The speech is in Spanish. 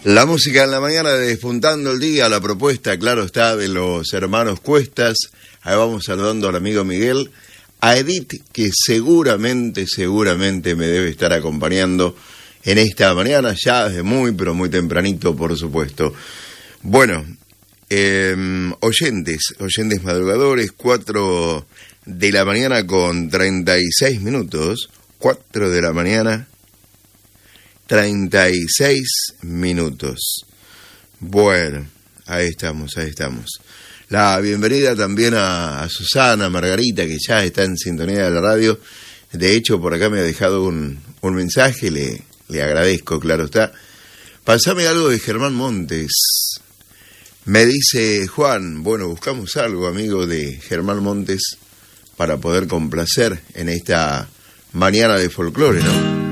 La música en la mañana de Despuntando el Día, la propuesta, claro está, de los hermanos Cuestas. Ahí vamos saludando al amigo Miguel, a Edith, que seguramente me debe estar acompañando en esta mañana, ya desde muy, pero muy tempranito, por supuesto. Bueno, oyentes madrugadores, 4 de la mañana con 36 minutos, 4 de la mañana, 36 minutos. Bueno, ahí estamos. La bienvenida también a Susana, Margarita, que ya está en sintonía de la radio. De hecho, por acá me ha dejado un mensaje, le agradezco, claro está. Pasame algo de Germán Montes. Me dice Juan, bueno, buscamos algo, amigo, de Germán Montes para poder complacer en esta mañana de folclore, ¿no?